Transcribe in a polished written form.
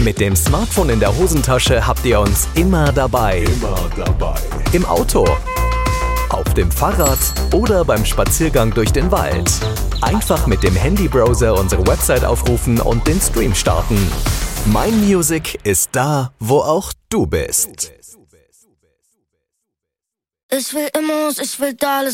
Mit dem Smartphone in der Hosentasche habt ihr uns immer dabei. Im Auto, auf dem Fahrrad oder beim Spaziergang durch den Wald. Einfach mit dem Handybrowser unsere Website aufrufen und den Stream starten. Mein Music ist da, wo auch du bist. Ich will Immos, ich will alles.